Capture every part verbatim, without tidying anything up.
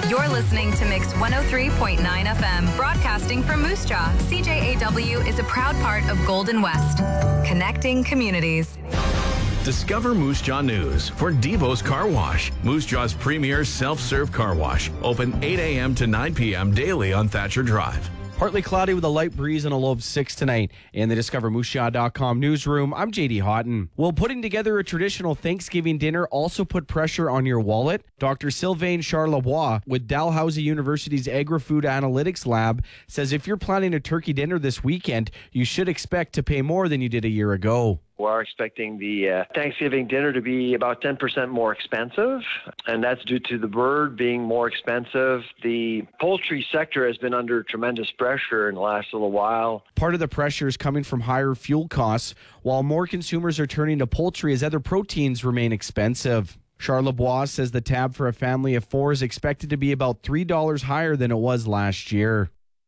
You're listening to Mix one oh three point nine F M, broadcasting from Moose Jaw. C J A W is a proud part of Golden West, connecting communities. Discover Moose Jaw News for Devo's Car Wash, Moose Jaw's premier self-serve car wash. Open eight a.m. to nine p.m. daily on Thatcher Drive. Partly cloudy with a light breeze and a low of six tonight. In the Discover Moose Jaw dot com newsroom, I'm J D Houghton. Will putting together a traditional Thanksgiving dinner also put pressure on your wallet? Doctor Sylvain Charlebois with Dalhousie University's Agri-Food Analytics Lab says if you're planning a turkey dinner this weekend, you should expect to pay more than you did a year ago. We are expecting the uh, Thanksgiving dinner to be about ten percent more expensive, and that's due to the bird being more expensive. The poultry sector has been under tremendous pressure in the last little while. Part of the pressure is coming from higher fuel costs, while more consumers are turning to poultry as other proteins remain expensive. Charlebois says the tab for a family of four is expected to be about three dollars higher than it was last year.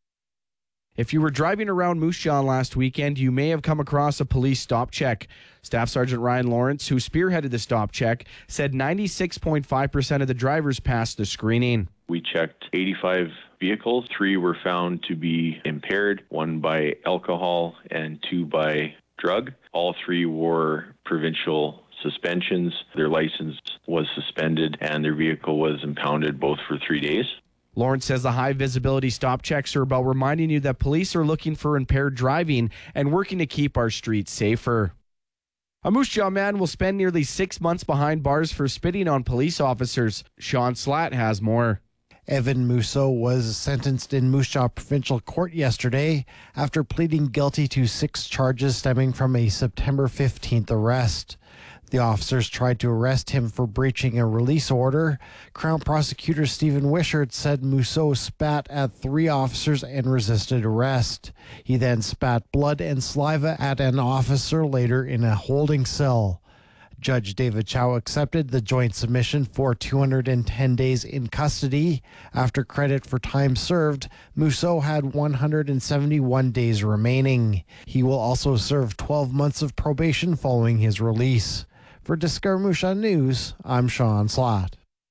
If you were driving around Moose Jaw last weekend, you may have come across a police stop check. Staff Sergeant Ryan Lawrence, who spearheaded the stop check, said ninety-six point five percent of the drivers passed the screening. We checked eighty-five vehicles. Three were found to be impaired, one by alcohol and two by drug. All three were provincial suspensions. Their license was suspended and their vehicle was impounded, both for three days. Lawrence says the high visibility stop checks are about reminding you that police are looking for impaired driving and working to keep our streets safer. A Moose Jaw man will spend nearly six months behind bars for spitting on police officers. Sean Slatt has more. Evan Mousseau was sentenced in Moose Jaw Provincial Court yesterday after pleading guilty to six charges stemming from a September fifteenth arrest. The officers tried to arrest him for breaching a release order. Crown Prosecutor Stephen Wishart said Mousseau spat at three officers and resisted arrest. He then spat blood and saliva at an officer later in a holding cell. Judge David Chow accepted the joint submission for two hundred ten days in custody. After credit for time served, Mousseau had one hundred seventy-one days remaining. He will also serve twelve months of probation following his release. For Discover Moose Jaw News, I'm Sean Slatt.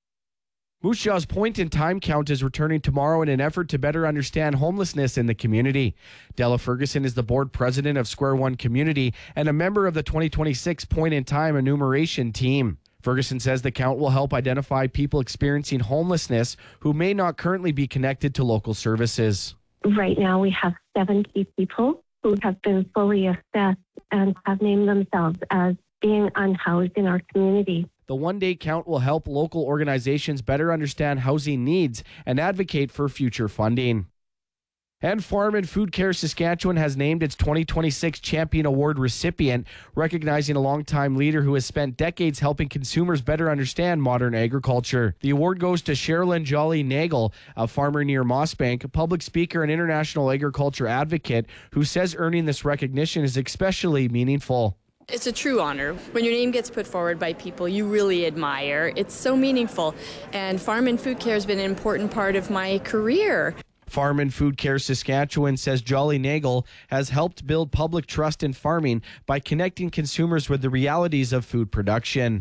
Moose Jaw's point in time count is returning tomorrow in an effort to better understand homelessness in the community. Della Ferguson is the board president of Square One Community and a member of the twenty twenty-six point in time enumeration team. Ferguson says the count will help identify people experiencing homelessness who may not currently be connected to local services. Right now we have seventy people who have been fully assessed and have named themselves as being unhoused in our community. The one-day count will help local organizations better understand housing needs and advocate for future funding. And Farm and Food Care Saskatchewan has named its twenty twenty-six Champion Award recipient, recognizing a longtime leader who has spent decades helping consumers better understand modern agriculture. The award goes to Sherilyn Jolly Nagel, a farmer near Mossbank, a public speaker and international agriculture advocate, who says earning this recognition is especially meaningful. It's a true honor. When your name gets put forward by people you really admire, it's so meaningful. And Farm and Food Care has been an important part of my career. Farm and Food Care Saskatchewan says Jolly Nagel has helped build public trust in farming by connecting consumers with the realities of food production.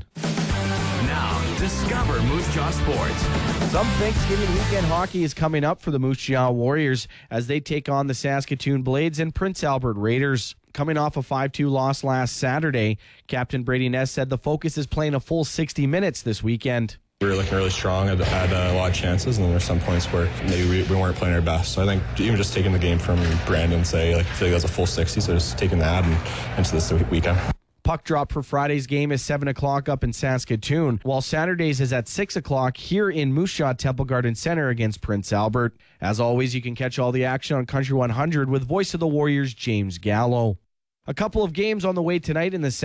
Now, discover Moose Jaw Sports. Some Thanksgiving weekend hockey is coming up for the Moose Jaw Warriors as they take on the Saskatoon Blades and Prince Albert Raiders. Coming off a five two loss last Saturday, Captain Brady Ness said the focus is playing a full sixty minutes this weekend. We were looking really strong, had, had uh, a lot of chances, and then there's some points where maybe we, we weren't playing our best. So I think even just taking the game from Brandon, say, like, I feel like that's a full sixty, so just taking that and into this weekend. Puck drop for Friday's game is seven o'clock up in Saskatoon, while Saturday's is at six o'clock here in Moose Jaw Temple Garden Center against Prince Albert. As always, you can catch all the action on Country one hundred with voice of the Warriors, James Gallo. A couple of games on the way tonight in the